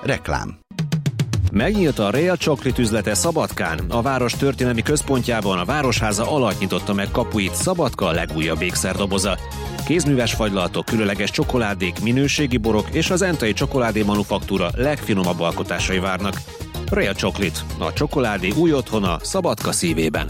Reklám. Megnyílt a Real Chocolate üzlete Szabadkán. A város történelmi központjában a Városháza alatt nyitotta meg kapuit Szabadka legújabb ékszerdoboza. Kézműves fagylaltok, különleges csokoládék, minőségi borok és az Entai Csokoládé Manufaktúra legfinomabb alkotásai várnak. Real Chocolate, a csokoládé új otthona Szabadka szívében.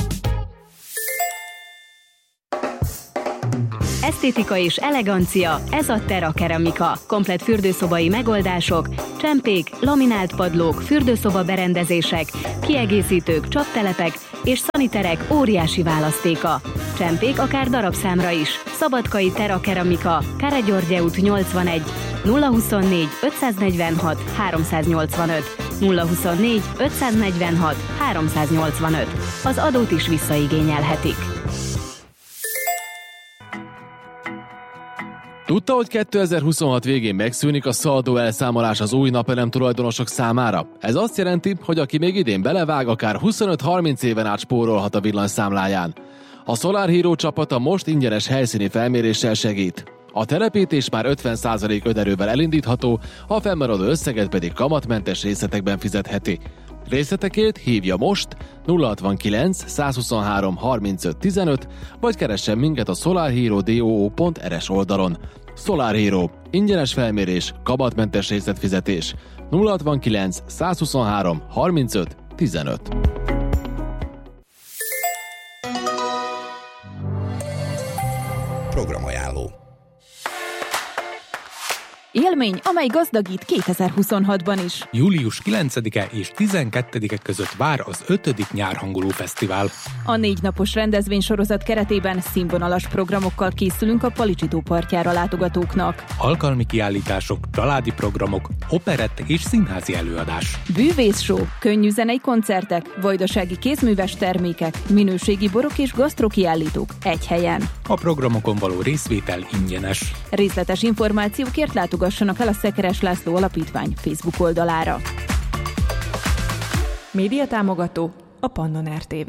Esztétika és elegancia, ez a Terra Keramika. Komplett fürdőszobai megoldások, csempék, laminált padlók, fürdőszoba berendezések, kiegészítők, csaptelepek és szaniterek óriási választéka. Csempék akár darabszámra is. Szabadkai Terra Keramika, Káregyörgye út 81, 024 546 385, 024 546 385. Az adót is visszaigényelhetik. Tudta, hogy 2026 végén megszűnik a szaldó elszámolás az új napelem tulajdonosok számára? Ez azt jelenti, hogy aki még idén belevág, akár 25-30 éven át spórolhat a villanyszámláján. A Solar Hero csapata most ingyenes helyszíni felméréssel segít. A telepítés már 50% önerővel elindítható, a fennmaradó összeget pedig kamatmentes részletekben fizetheti. Részletekért hívja most 069 123 35 15, vagy keressen minket a solarhero.do.rs oldalon. Solar Hero. Ingyenes felmérés, kamatmentes részletfizetés. 069 123 35 15. Programajánló. Élmény, amely gazdagít 2026-ban is. Július 9-e és 12-e között vár az 5. Nyárhanguló Fesztivál. A 4 napos rendezvénysorozat keretében színvonalas programokkal készülünk a Palicsi-tó partjára látogatóknak. Alkalmi kiállítások, családi programok, operett és színházi előadás. Bűvészshow, könnyű zenei koncertek, vajdasági kézműves termékek, minőségi borok és gasztrokiállítók egy helyen. A programokon való részvétel ingyenes. Részletes információkért látogassanak el a Szekeres László Alapítvány Facebook oldalára. Média támogató a Pannon RTV.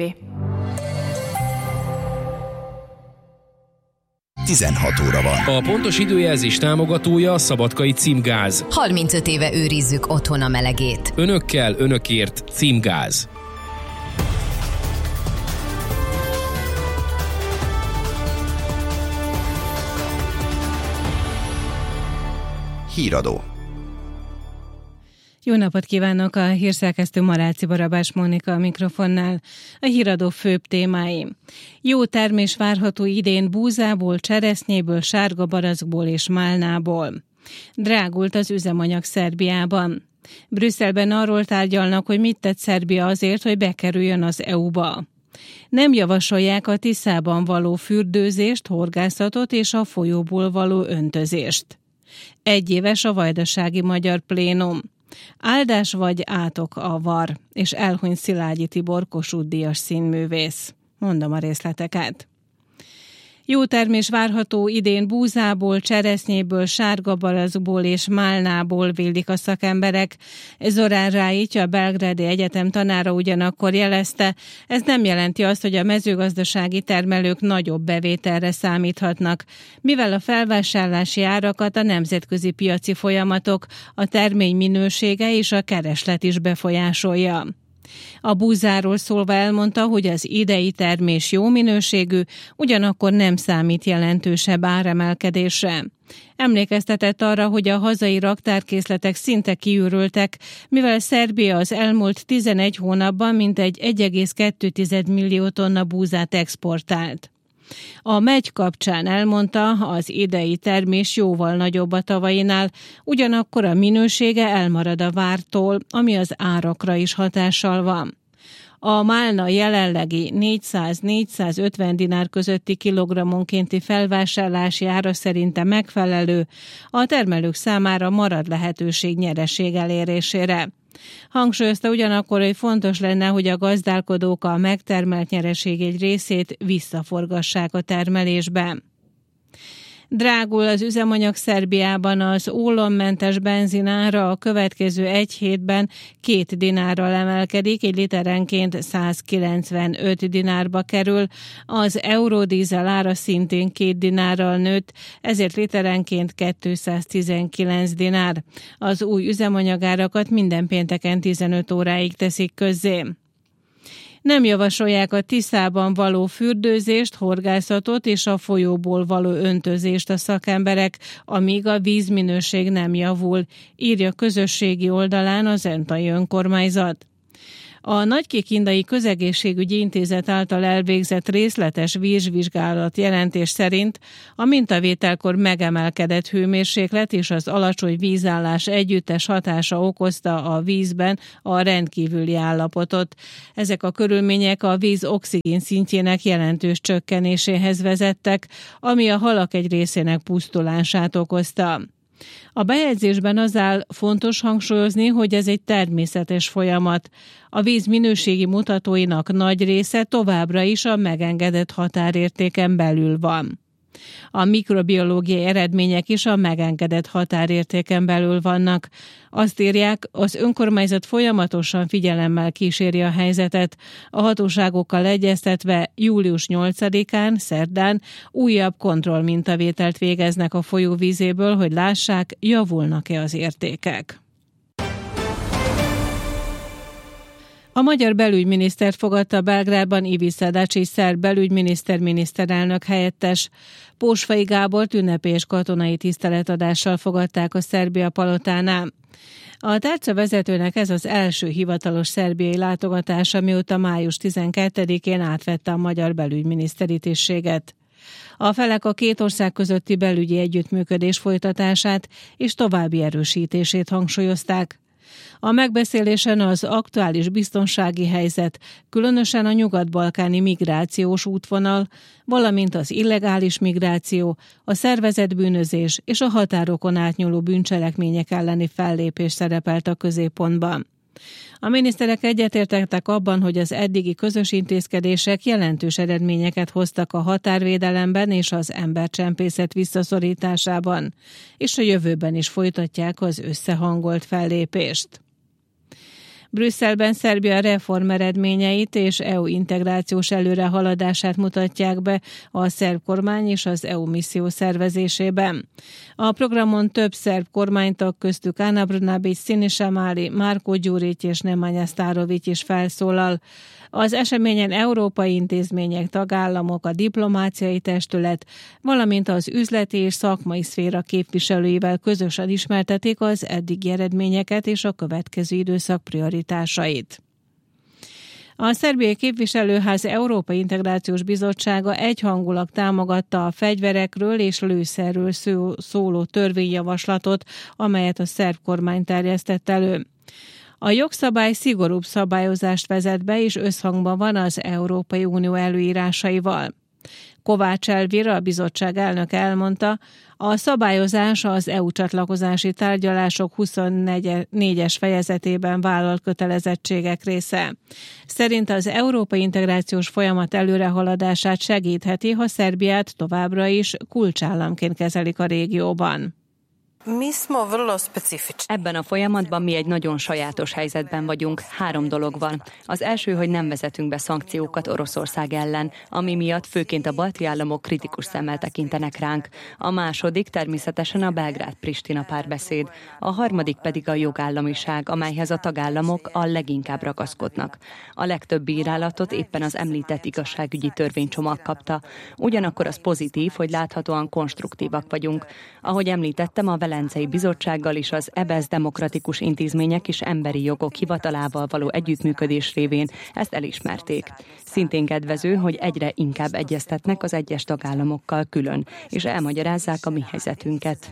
16 óra van. A pontos időjelzés támogatója a Szabadkai Címgáz. 35 éve őrizzük otthon a melegét. Önökkel, önökért Címgáz. Híradó. Jó napot kívánok, a hírszerkesztő Maráci Barabás Mónika a mikrofonnál. A híradó főbb témái. Jó termés várható idén búzából, cseresznyéből, sárga barackból és málnából. Drágult az üzemanyag Szerbiában. Brüsszelben arról tárgyalnak, hogy mit tett Szerbia azért, hogy bekerüljön az EU-ba. Nem javasolják a Tiszában való fürdőzést, horgászatot és a folyóból való öntözést. 1 éves a vajdasági magyar plénum. Áldás vagy átok a var, és elhunyt Szilágyi Tibor Kossuth-díjas színművész. Mondom a részleteket. Jó termés várható idén búzából, cseresznyéből, sárga barackból és málnából, vélik a szakemberek. Zorán Ráitya, a Belgrádi Egyetem tanára ugyanakkor jelezte, ez nem jelenti azt, hogy a mezőgazdasági termelők nagyobb bevételre számíthatnak, mivel a felvásárlási árakat a nemzetközi piaci folyamatok, a termény minősége és a kereslet is befolyásolja. A búzáról szólva elmondta, hogy az idei termés jó minőségű, ugyanakkor nem számít jelentősebb áremelkedésre. Emlékeztetett arra, hogy a hazai raktárkészletek szinte kiürültek, mivel Szerbia az elmúlt 11 hónapban mintegy 1,2 millió tonna búzát exportált. A megy kapcsán elmondta, az idei termés jóval nagyobb a tavainál, ugyanakkor a minősége elmarad a vártól, ami az árakra is hatással van. A málna jelenlegi 400-450 dinár közötti kilogrammonkénti felvásárlási ára szerinte megfelelő, a termelők számára marad lehetőség nyereség elérésére. Hangsúlyozta ugyanakkor, hogy fontos lenne, hogy a gazdálkodók a megtermelt nyereség egy részét visszaforgassák a termelésbe. Drágul az üzemanyag Szerbiában, az ólommentes benzin ára a következő egy hétben 2 dinárral emelkedik, egy literenként 195 dinárba kerül. Az eurodízel ára szintén 2 dinárral nőtt, ezért literenként 219 dinár. Az új üzemanyagárakat minden pénteken 15 óráig teszik közzé. Nem javasolják a Tiszában való fürdőzést, horgászatot és a folyóból való öntözést a szakemberek, amíg a vízminőség nem javul, írja közösségi oldalán az Entai önkormányzat. A Nagykékindai Közegészségügyi Intézet által elvégzett részletes vízvizsgálat jelentés szerint a mintavételkor megemelkedett hőmérséklet és az alacsony vízállás együttes hatása okozta a vízben a rendkívüli állapotot. Ezek a körülmények a víz oxigén szintjének jelentős csökkenéséhez vezettek, ami a halak egy részének pusztulását okozta. A bejegyzésben az áll, fontos hangsúlyozni, hogy ez egy természetes folyamat. A víz minőségi mutatóinak nagy része továbbra is a megengedett határértéken belül van. A mikrobiológiai eredmények is a megengedett határértéken belül vannak. Azt írják, az önkormányzat folyamatosan figyelemmel kíséri a helyzetet. A hatóságokkal egyeztetve július 8-án, szerdán újabb kontrollmintavételt végeznek a folyóvízéből, hogy lássák, javulnak-e az értékek. A magyar belügyminisztert fogadta Belgrádban Ivica Dačić szerb miniszterelnök helyettes. Pósfai Gábort ünnepélyes katonai tiszteletadással fogadták a Szerbia palotánál. A tárca vezetőnek ez az első hivatalos szerbiai látogatása, mióta május 12-én átvette a magyar belügyminiszteri tisztséget. A felek a két ország közötti belügyi együttműködés folytatását és további erősítését hangsúlyozták. A megbeszélésen az aktuális biztonsági helyzet, különösen a nyugat-balkáni migrációs útvonal, valamint az illegális migráció, a szervezett bűnözés és a határokon átnyúló bűncselekmények elleni fellépés szerepelt a középpontban. A miniszterek egyetértettek abban, hogy az eddigi közös intézkedések jelentős eredményeket hoztak a határvédelemben és az embercsempészet visszaszorításában, és a jövőben is folytatják az összehangolt fellépést. Brüsszelben Szerbia reform eredményeit és EU integrációs előrehaladását mutatják be a szerb kormány és az EU misszió szervezésében. A programon több szerb kormánytag, köztük Ana Brnabić, Siniša Mali, Marko Đurić és Nemanja Starović is felszólal. Az eseményen európai intézmények, tagállamok, a diplomáciai testület, valamint az üzleti és szakmai szféra képviselőivel közösen ismertetik az eddigi eredményeket és a következő időszak prioritásait. A Szerbiai Képviselőház Európai Integrációs Bizottsága egyhangulag támogatta a fegyverekről és lőszerről szóló törvényjavaslatot, amelyet a szerb kormány terjesztett elő. A jogszabály szigorúbb szabályozást vezet be, és összhangban van az Európai Unió előírásaival. Kovács Elvira, a bizottság elnöke elmondta, a szabályozás az EU csatlakozási tárgyalások 24-es fejezetében vállalt kötelezettségek része. Szerint az európai integrációs folyamat előrehaladását segítheti, ha Szerbiát továbbra is kulcsállamként kezelik a régióban. Ebben a folyamatban mi egy nagyon sajátos helyzetben vagyunk. 3 dolog van. Az első, hogy nem vezetünk be szankciókat Oroszország ellen, ami miatt főként a balti államok kritikus szemmel tekintenek ránk. A második természetesen a Belgrád-Pristina párbeszéd. A harmadik pedig a jogállamiság, amelyhez a tagállamok a leginkább ragaszkodnak. A legtöbb bírálatot éppen az említett igazságügyi törvénycsomag kapta. Ugyanakkor az pozitív, hogy láthatóan konstruktívak vagyunk. Ahogy említettem, a Velencei Bizottsággal és az EBESZ demokratikus intézmények és emberi jogok hivatalával való együttműködés révén ezt elismerték. Szintén kedvező, hogy egyre inkább egyeztetnek az egyes tagállamokkal külön, és elmagyarázzák a mi helyzetünket.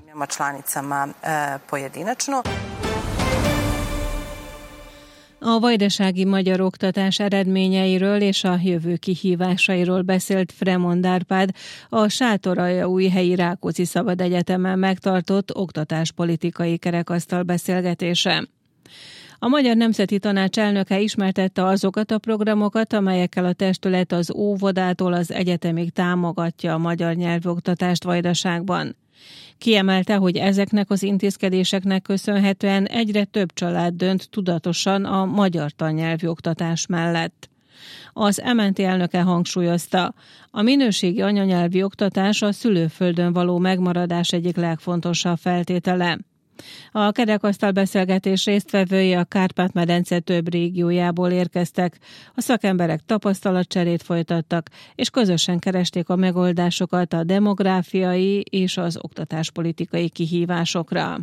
A vajdasági magyar oktatás eredményeiről és a jövő kihívásairól beszélt Fremond Árpád a Sátoraljaújhelyi Rákóczi Szabad Egyetemen megtartott oktatáspolitikai kerekasztal beszélgetése. A Magyar Nemzeti Tanács elnöke ismertette azokat a programokat, amelyekkel a testület az óvodától az egyetemig támogatja a magyar nyelvoktatást Vajdaságban. Kiemelte, hogy ezeknek az intézkedéseknek köszönhetően egyre több család dönt tudatosan a magyar tannyelvű oktatás mellett. Az MNT elnöke hangsúlyozta, a minőségi anyanyelvi oktatás a szülőföldön való megmaradás egyik legfontosabb feltétele. A kerekasztal beszélgetés résztvevői a Kárpát-medence több régiójából érkeztek, a szakemberek tapasztalatcserét folytattak, és közösen keresték a megoldásokat a demográfiai és az oktatáspolitikai kihívásokra.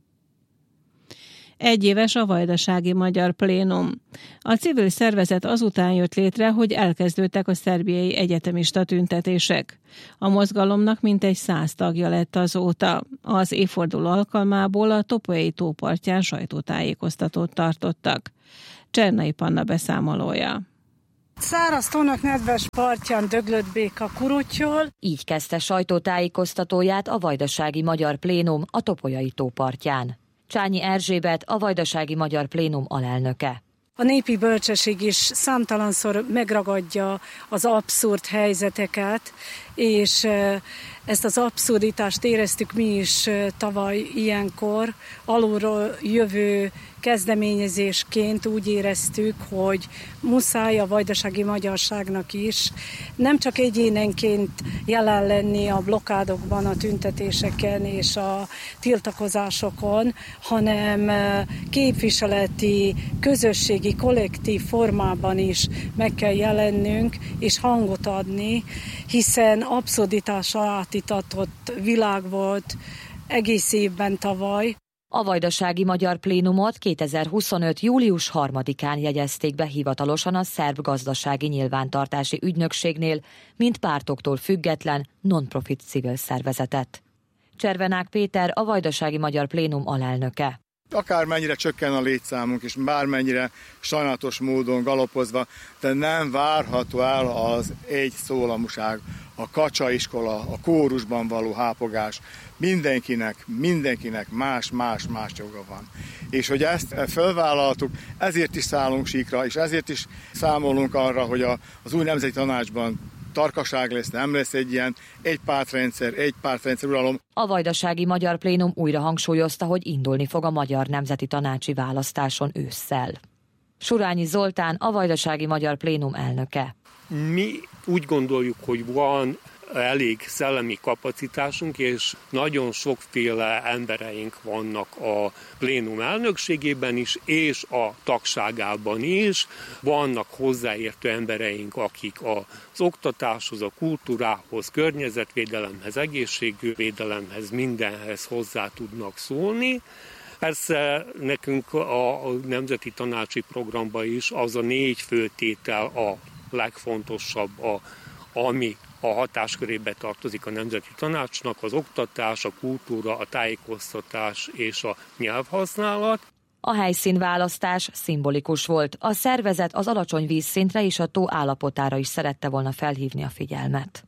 Egyéves a Vajdasági Magyar Plénum. A civil szervezet azután jött létre, hogy elkezdődtek a szerbiai egyetemista tüntetések. A mozgalomnak mintegy 100 tagja lett azóta. Az évforduló alkalmából a Topolyai tó partján sajtótájékoztatót tartottak. Csernai Panna beszámolója. Száraz tónak nedves partján döglött béka kurutyol. Így kezdte sajtótájékoztatóját a Vajdasági Magyar Plénum a Topolyai tó partján. Csányi Erzsébet, a Vajdasági Magyar Plénum alelnöke. A népi bölcsesség is számtalanszor megragadja az abszurd helyzeteket, és ezt az abszurditást éreztük mi is tavaly ilyenkor. Alulról jövő kezdeményezésként úgy éreztük, hogy muszáj a vajdasági magyarságnak is nem csak egyénenként jelen lenni a blokkádokban, a tüntetéseken és a tiltakozásokon, hanem képviseleti, közösségi, kollektív formában is meg kell jelennünk és hangot adni, hiszen abszurditásra átítatott világ volt egész évben tavaly. A Vajdasági Magyar Plénumot 2025. július 3-án jegyezték be hivatalosan a szerb gazdasági nyilvántartási ügynökségnél, mint pártoktól független, non-profit civil szervezetet. Cservenák Péter, a Vajdasági Magyar Plénum alelnöke. Akármennyire csökken a létszámunk, és bármennyire sajnálatos módon galopozva, de nem várható el az egy szólamúság, a kacsaiskola, a kórusban való hápogás. Mindenkinek más joga van. És hogy ezt felvállaltuk, ezért is szállunk síkra, és ezért is számolunk arra, hogy az új nemzeti tanácsban tarkaság lesz, nem lesz egy ilyen egy pártrendszer uralom. A Vajdasági Magyar Plénum újra hangsúlyozta, hogy indulni fog a magyar nemzeti tanácsi választáson ősszel. Surányi Zoltán, a Vajdasági Magyar Plénum elnöke. Mi úgy gondoljuk, hogy van elég szellemi kapacitásunk, és nagyon sokféle embereink vannak a plénum elnökségében is, és a tagságában is. Vannak hozzáértő embereink, akik az oktatáshoz, a kultúrához, környezetvédelemhez, egészségvédelemhez, mindenhez hozzá tudnak szólni. Persze nekünk a Nemzeti Tanácsi Programban is az a 4 főtétel a legfontosabb, ami a hatáskörébe tartozik a Nemzeti Tanácsnak, az oktatás, a kultúra, a tájékoztatás és a nyelvhasználat. A helyszínválasztás szimbolikus volt. A szervezet az alacsony vízszintre és a tó állapotára is szerette volna felhívni a figyelmet.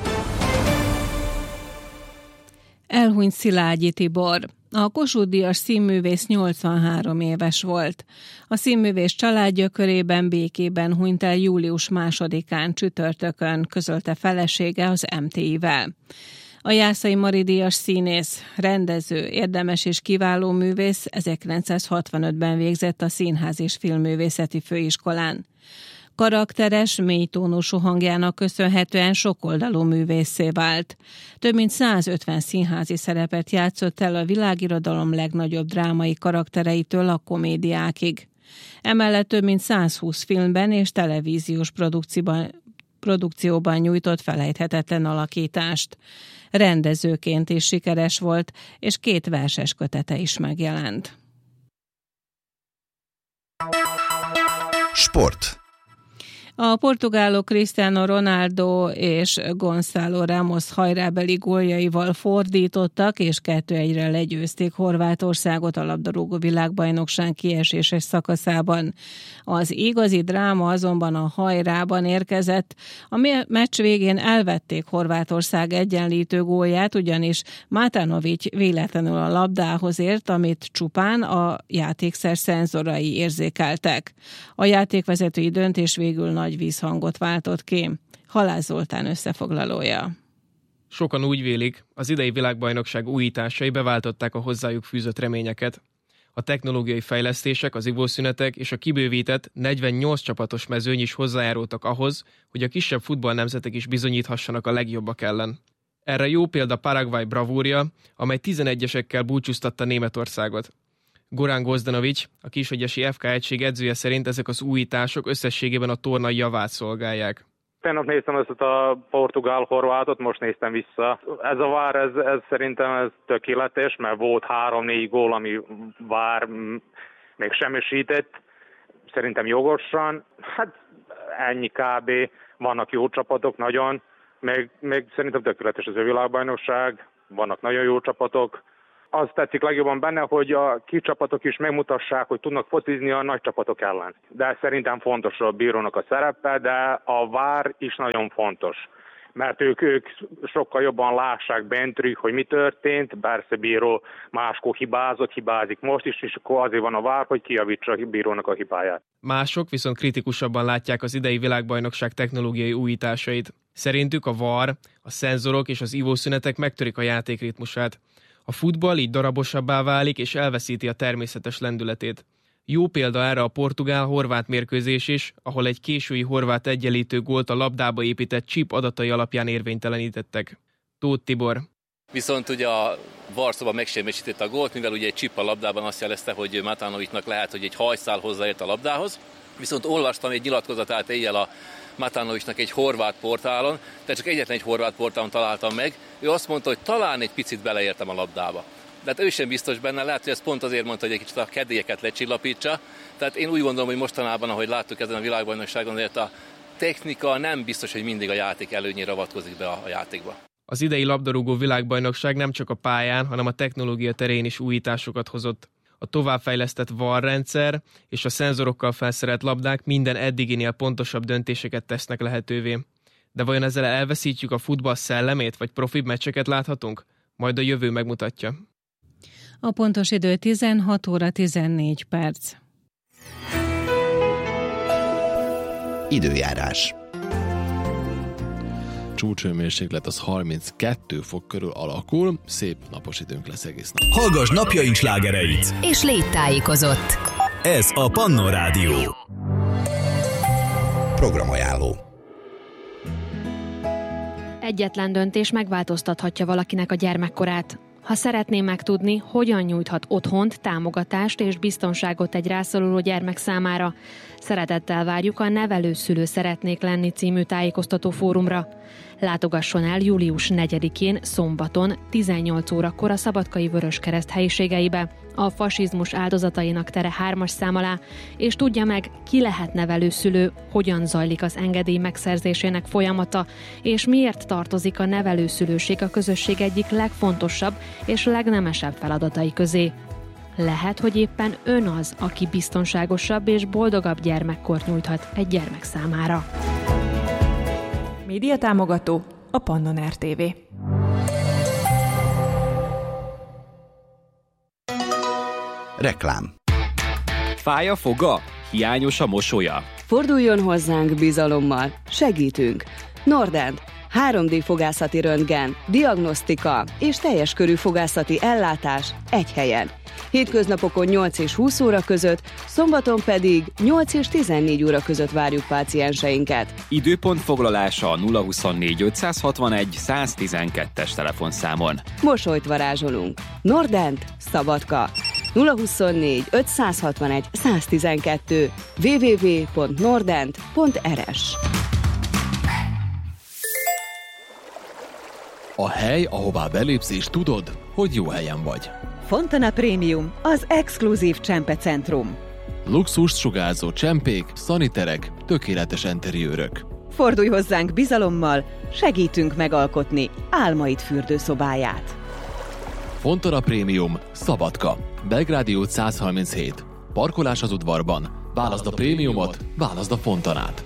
Elhunyt Szilágyi Tibor. A Kossuth-díjas színművész 83 éves volt. A színművész családja körében békében hunyt el július 2-án csütörtökön, közölte felesége az MTI-vel. A Jászai Mari díjas színész, rendező, érdemes és kiváló művész 1965-ben végzett a Színház és Filmművészeti Főiskolán. Karakteres, mélytónusú hangjának köszönhetően sokoldalú művésszé vált. Több mint 150 színházi szerepet játszott el a világirodalom legnagyobb drámai karaktereitől a komédiákig. Emellett több mint 120 filmben és televíziós produkcióban nyújtott felejthetetlen alakítást. Rendezőként is sikeres volt, és 2 verses kötete is megjelent. Sport. A portugálok Cristiano Ronaldo és Gonzalo Ramos hajrábeli góljaival fordítottak, és 2-1-re legyőzték Horvátországot a labdarúgó világbajnokság kieséses szakaszában. Az igazi dráma azonban a hajrában érkezett. A meccs végén elvették Horvátország egyenlítő gólját, ugyanis Matanović véletlenül a labdához ért, amit csupán a játékszer szenzorai érzékeltek. A játékvezetői döntés végül nagy vízhangot váltott ki. Halász Zoltán összefoglalója. Sokan úgy vélik, az idei világbajnokság újításai beváltották a hozzájuk fűzött reményeket. A technológiai fejlesztések, az ivószünetek és a kibővített 48 csapatos mezőny is hozzájárultak ahhoz, hogy a kisebb futballnemzetek is bizonyíthassanak a legjobbak ellen. Erre jó példa Paraguay bravúrja, amely 11-esekkel búcsúztatta Németországot. Goran Gvozdenović, a Kishegyesi FK egység edzője szerint ezek az újítások összességében a torna javát szolgálják. Tegnap néztem ezt a portugál-horvátot, most néztem vissza. Ez a VAR, ez szerintem tökéletes, mert volt 3-4 gól, ami VAR még semmisített. Szerintem jogosan. Hát ennyi kb. Vannak jó csapatok, nagyon. Még szerintem tökéletes az a világbajnokság. Vannak nagyon jó csapatok. Az tetszik legjobban benne, hogy a kis csapatok is megmutassák, hogy tudnak focizni a nagy csapatok ellen. De szerintem fontos a bírónak a szerepe, de a VAR is nagyon fontos. Mert ők sokkal jobban lássák bentről, hogy mi történt, persze bíró máskor hibázik most is, és akkor azért van a VAR, hogy kijavítsa a bírónak a hibáját. Mások viszont kritikusabban látják az idei világbajnokság technológiai újításait. Szerintük a VAR, a szenzorok és az ivószünetek megtörik a játék ritmusát. A futball így darabosabbá válik és elveszíti a természetes lendületét. Jó példa erre a portugál-horvát mérkőzés is, ahol egy késői horvát egyenlítő gólt a labdába épített chip adatai alapján érvénytelenítettek. Tóth Tibor. Viszont ugye a VAR szoba megsemmisítette a gólt, mivel ugye egy chip a labdában azt jelezte, hogy Matanovićnak lehet, hogy egy hajszál hozzáért a labdához. Viszont olvastam egy nyilatkozatát éjjel a Matanovićnak egy horvát portálon, tehát csak egyetlen egy horvát portálon találtam meg. Ő azt mondta, hogy talán egy picit beleértem a labdába. De hát ő sem biztos benne, lehet, hogy ez pont azért mondta, hogy egy kicsit a kedélyeket lecsillapítsa. Tehát én úgy gondolom, hogy mostanában, ahogy láttuk ezen a világbajnokságon, azért a technika nem biztos, hogy mindig a játék előnyére avatkozik be a játékba. Az idei labdarúgó világbajnokság nem csak a pályán, hanem a technológia terén is újításokat hozott. A továbbfejlesztett VAR rendszer és a szenzorokkal felszerelt labdák minden eddiginél pontosabb döntéseket tesznek lehetővé. De vajon ezzel elveszítjük a futball szellemét, vagy profibb meccseket láthatunk? Majd a jövő megmutatja. A pontos idő 16 óra 14 perc. Időjárás. Csúcshőmérséklet az 32 fok körül alakul, szép napos időnk lesz egész nap. Hallgass napjaink slágereit! És légy tájékozott! Ez a Pannon Rádió. Programajánló. Egyetlen döntés megváltoztathatja valakinek a gyermekkorát. Ha szeretné megtudni, hogyan nyújthat otthont, támogatást és biztonságot egy rászoruló gyermek számára, szeretettel várjuk a Nevelőszülő Szeretnék lenni című tájékoztató fórumra. Látogasson el július 4-én szombaton 18 órakor a Szabadkai Vöröskereszt helyiségeibe, a fasizmus áldozatainak tere 3-as szám alá, és tudja meg, ki lehet nevelőszülő, hogyan zajlik az engedély megszerzésének folyamata, és miért tartozik a nevelőszülőség a közösség egyik legfontosabb és legnemesebb feladatai közé. Lehet, hogy éppen ön az, aki biztonságosabb és boldogabb gyermekkort nyújthat egy gyermek számára. Média támogató a Pannon RTV. Reklám. Fáj a foga? Hiányos a mosolya? Forduljon hozzánk bizalommal. Segítünk. Nordent. 3D fogászati röntgen, diagnosztika és teljes körű fogászati ellátás egy helyen. Hétköznapokon 8 és 20 óra között, szombaton pedig 8 és 14 óra között várjuk pácienseinket. Időpontfoglalása a 024 561 112-es telefonszámon. Mosolyt varázsolunk. Nordent, Szabadka. 024 561 112 www.nordent.rs. A hely, ahová belépsz és tudod, hogy jó helyen vagy. Fontana Premium, az exkluzív csempe centrum. Luxust sugárzó csempék, szaniterek, tökéletes enteriőrök. Fordulj hozzánk bizalommal, segítünk megalkotni álmaid fürdőszobáját. Fontana Prémium, Szabadka, Belgrádi út 137. Parkolás az udvarban. Válaszd a prémiumot, válaszd a Fontanát.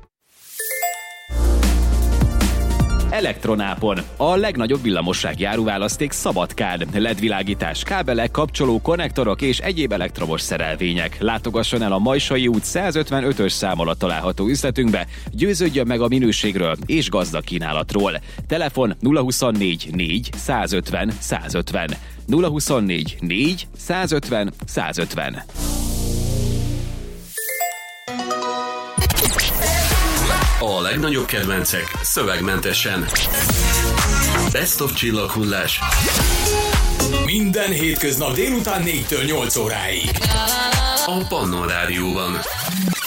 Elektronápon. A legnagyobb villamossági áruválaszték Szabadkán. LED-világítás, kábelek, kapcsoló, konnektorok és egyéb elektromos szerelvények. Látogasson el a Majsai út 155-ös szám alatt található üzletünkbe, győződjön meg a minőségről és gazdag kínálatról. Telefon 024 4 150 150. 024 4 150 150. A legnagyobb kedvencek szövegmentesen. Best of csillaghullás. Minden hétköznap délután 4-től 8 óráig. A Pannon Rádióban.